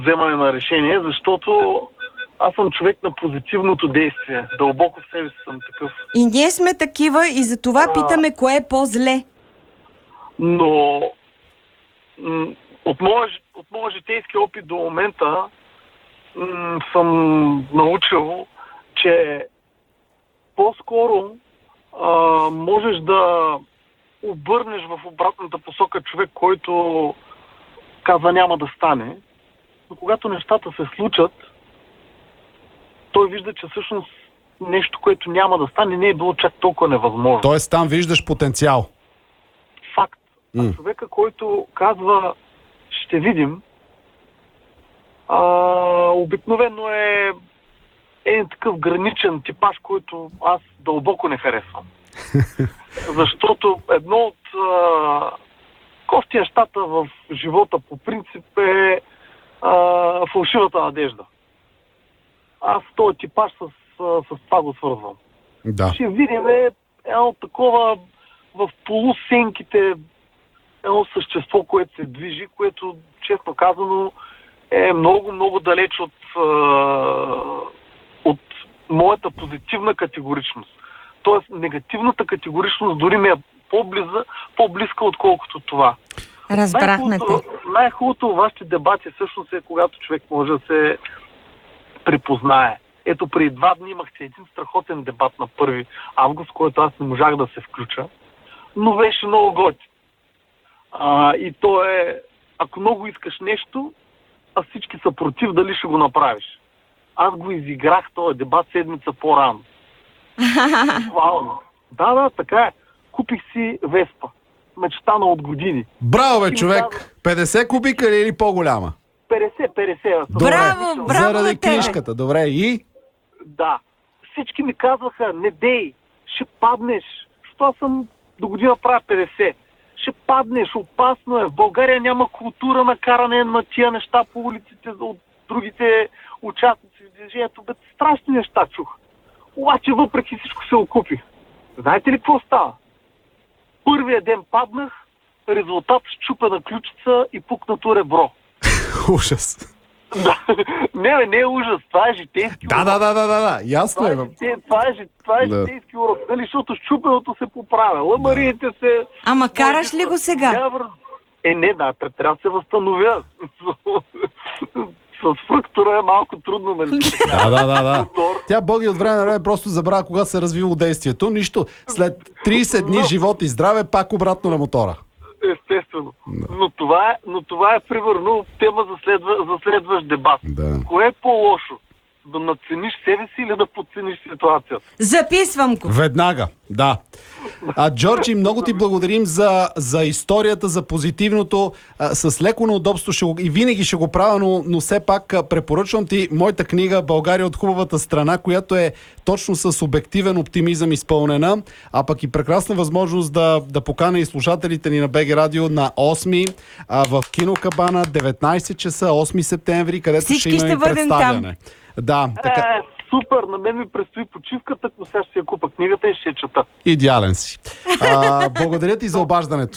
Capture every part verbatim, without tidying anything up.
вземане на решение, защото аз съм човек на позитивното действие. Дълбоко в себе си съм такъв. И ние сме такива и за това а... питаме кое е по-зле. Но м- от моя, от моя житейски опит до момента м- съм научил, че по-скоро а, можеш да обърнеш в обратната посока човек, който казва няма да стане, но когато нещата се случат, той вижда, че всъщност нещо, което няма да стане, не е било чак толкова невъзможно. Тоест там виждаш потенциал. Факт. А mm. човека, който казва ще видим, а, обикновено е е такъв граничен типаж, който аз дълбоко не харесвам. Защото едно от а, костия-щата в живота по принцип е а, фалшивата надежда. Аз този типаж с, с това го свързвам. Да. Ще видим е едно такова в полусенките едно същество, което се движи, което, честно казано, е много-много далеч от, от моята позитивна категоричност. Тоест, негативната категоричност дори ми е по-близа, по-близка, отколкото това. Разбрахме те. Най-хубавото във вашите дебати всъщност е, когато човек може да се припознае. Ето, преди два дни имахте един страхотен дебат на първи август, който аз не можах да се включа, но беше много готин. А, и то е, ако много искаш нещо, а всички са против, дали ще го направиш. Аз го изиграх този дебат седмица по-рано. Вално. Да, да, така е. Купих си Веспа. Мечтана от години. Браво, бе, човек! петдесет кубика или по-голяма? петдесет, петдесет. Браво, браво. Заради книжката, добре. И? Да. Всички ми казваха, не дей, ще паднеш. Що аз съм до година правя петдесет. Ще паднеш, опасно е. В България няма култура на каране на тия неща по улиците от другите участници в движението. Бе, страшни неща чух. Обаче въпреки всичко се окупих. Знаете ли какво става? Първия ден паднах, резултат счупена ключица и пукнато ребро. Ужас. не, бе, не е ужас, това е житейски да, урок. Да, да, да, да, да, ясно това е. е жите, това е, това е да. житейски урок, нали, защото счупеното се поправя. Ламариите да. се... Ама караш ли го сега? Е, не, да, трябва да се възстановя. С фрактура е малко трудно, нали? Да, да, да, да. Тя Боги от време на време просто забравя кога се развило действието. Нищо. След трийсет дни живот и здраве, пак обратно на мотора. Естествено. Но това е, но това е примерно тема за, следва, за следващ дебат. Да. Кое е по-лошо? Да надцениш себе си или да подцениш ситуацията? Записвам го. Веднага, да. А, Джорджи, много ти благодарим за, за историята, за позитивното. А, с леко неудобство ще го, и винаги ще го правя, но, но все пак препоръчвам ти моята книга "България от хубавата страна", която е точно с обективен оптимизъм изпълнена, а пък и прекрасна възможност да, да поканя и слушателите ни на БГ Радио на осми а, в Кинокабана, деветнайсет часа, осми септември, където всички ще има и представяне. Там. Да, така. Е, супер, на мен ми предстои почивката, ако сега ще я купа книгата и ще я чета. Идеален си. А, благодаря ти за обаждането.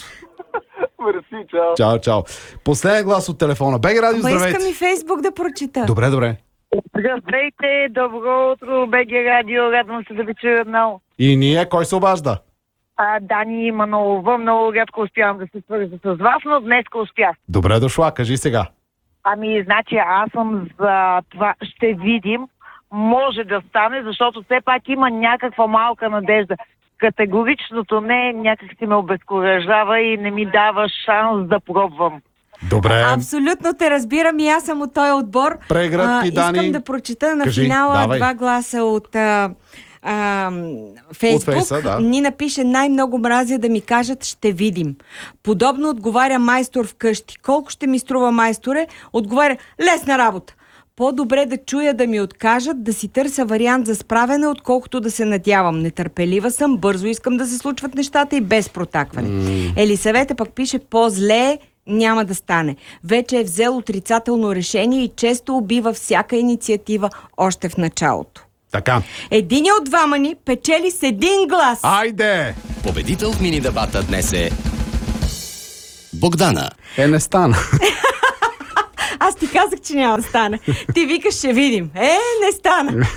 Мерси, чао. Чао, чао. Последен глас от телефона. БГ Радио, здравейте. Искам и Фейсбук да прочита. Добре, добре. Здравейте, добро утро, БГ Радио, радвам се да ви чуя много. И ние, кой се обажда? А, Дани Манолова, много рядко успявам да се свържа с вас, но днес успях. Добре дошла, кажи сега. Ами, значи аз съм за това, ще видим, може да стане, защото все пак има някаква малка надежда. Категоричното не, някак си ме обезкуражава и не ми дава шанс да пробвам. Добре. Абсолютно те разбирам и аз съм от този отбор. Прегръдки, Дани. Искам да прочита на Кажи, финала давай. два гласа от а, а, Фейсбук. От Фейса, да. Ни напише: най-много мразя да ми кажат "ще видим". Подобно отговаря майстор вкъщи. Колко ще ми струва, майсторе? Отговаря: лесна работа. По-добре да чуя да ми откажат, да си търся вариант за справяне, отколкото да се надявам. Нетърпелива съм, бързо искам да се случват нещата и без протакване. Mm. Елисавета пък пише: по-зле няма да стане. Вече е взел отрицателно решение и често убива всяка инициатива още в началото. Така. Единият от двама ни печели с един глас. Айде! Победител в мини дебата днес е Богдана. Е, не стана. Аз ти казах, че няма да стане. Ти викаш, ще видим. Е, не стана.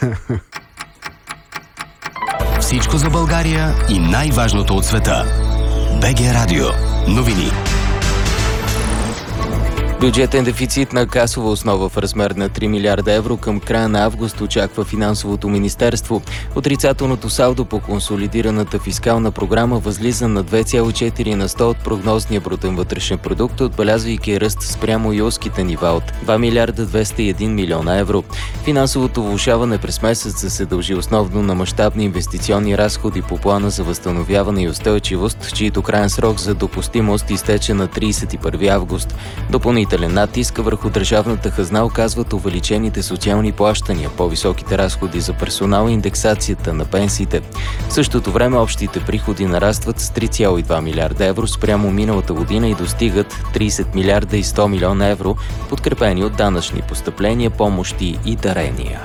Всичко за България и най-важното от света. БГ Радио. Новини. Бюджетен дефицит на касова основа в размер на три милиарда евро към края на август очаква финансовото министерство. Отрицателното салдо по консолидираната фискална програма възлиза на две цяло и четири на сто от прогнозния брутен вътрешен продукт, отбелязвайки ръст спрямо юлските нива от два милиарда двеста и един милиона евро. Финансовото влошаване през месеца се дължи основно на мащабни инвестиционни разходи по плана за възстановяване и устойчивост, чието крайен срок за допустимост изтече на тридесет и първи август. Допълнително натиск върху държавната хазна оказват увеличените социални плащания, по-високите разходи за персонал и индексацията на пенсиите. В същото време общите приходи нарастват с три цяло и два милиарда евро спрямо миналата година и достигат тридесет милиарда и сто милиона евро, подкрепени от данъчни постъпления, помощи и дарения.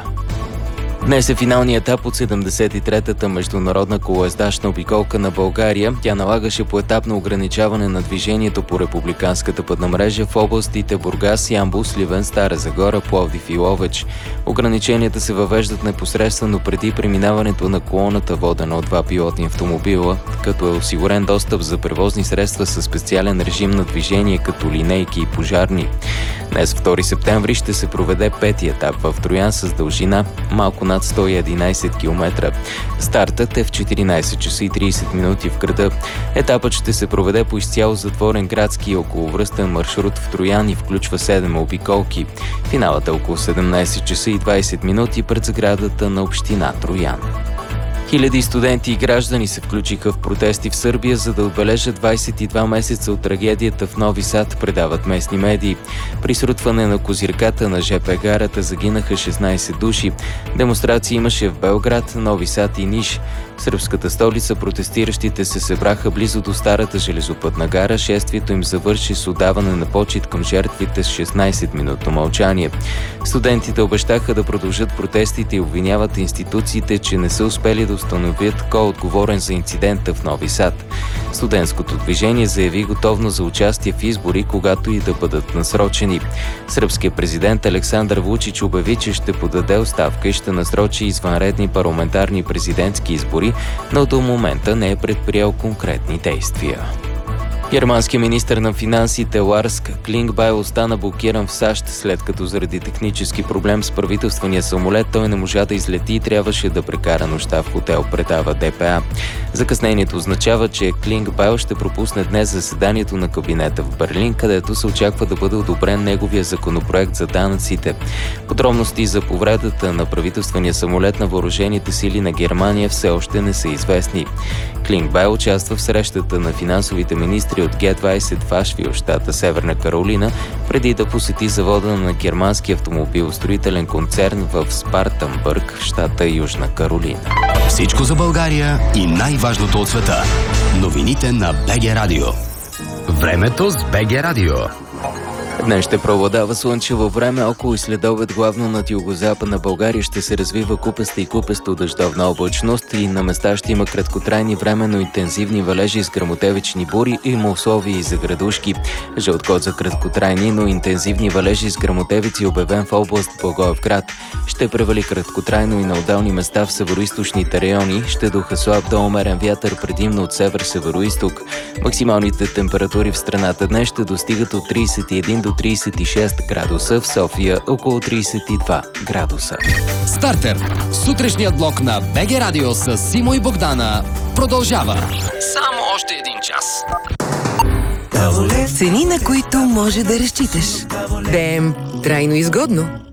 Днес е финалният етап от седемдесет и третата международна колоездачна обиколка на България. Тя налагаше поетапно ограничаване на движението по републиканската пътна мрежа в областите Бургас, Ямбол, Сливен, Стара Загора, Пловдив и Ловеч. Ограниченията се въвеждат непосредствено преди преминаването на колоната, водена от два пилотни автомобила, като е осигурен достъп за превозни средства със специален режим на движение, като линейки и пожарни. Днес, втори септември, ще се проведе пети етап в Троян с дължина малко над сто и единадесет километра. Стартът е в четиринадесет часа и тридесет минути в града. Етапът ще се проведе по изцяло затворен градски и околовръстен маршрут в Троян и включва седем обиколки. Финалът е около седемнадесет часа и двадесет минути пред сградата на община Троян. Хиляди студенти и граждани се включиха в протести в Сърбия, за да отбележат двадесет и два месеца от трагедията в Нови Сад, предават местни медии. При срутване на козирката на жп гарата загинаха шестнадесет души. Демонстрации имаше в Белград, Нови Сад и Ниш. В сръбската столица протестиращите се събраха близо до старата железопътна гара. Шествието им завърши с отдаване на почит към жертвите с шестнадесет-минутно мълчание. Студентите обещаха да продължат протестите и обвиняват институциите, че не са успели да установят кой е отговорен за инцидента в Нови Сад. Студентското движение заяви готовност за участие в избори, когато и да бъдат насрочени. Сръбският президент Александър Вучич обяви, че ще подаде оставка и ще насрочи извънредни парламентарни президентски избори, но до момента не е предприел конкретни действия. Германският министър на финансите Ларс Клингбайл остана блокиран в САЩ, след като заради технически проблем с правителствения самолет той не можа да излети и трябваше да прекара нощта в хотел, предава Д П А. Закъснението означава, че Клингбайл ще пропусне днес заседанието на кабинета в Берлин, където се очаква да бъде одобрен неговия законопроект за данъците. Подробности за повредата на правителствения самолет на въоръжените сили на Германия все още не са известни. Клингбайл участва в срещата на финансовите министри от Г двадесет в Ашвил, щата Северна Каролина, преди да посети завода на германски автомобилостроителен концерн в Спартанбърг, щата Южна Каролина. Всичко за България и най-важното от света. Новините на БГ Радио. Времето с БГ Радио. Днес ще преобладава слънчево време, около и следобед главно над югозападна България ще се развива купеста и купесто дъждовна облачност и на места ще има краткотрайни временно интензивни валежи с гръмотевични бури и има условия и за градушки. Жълт код за краткотрайни, но интензивни валежи с гръмотевици обявен в област Благоевград. Ще превали краткотрайно и на отделни места в североизточните райони, ще духа слаб до умерен вятър предимно от север-североизток. Максималните температури в страната днес ще достигат от тридесет и един до тридесет и шест градуса, в София около тридесет и два градуса. Стартер. Сутрешният блок на БГ Радио с Симо и Богдана продължава. Само още един час. Цени, на които може да разчиташ. БМ. Трайно изгодно.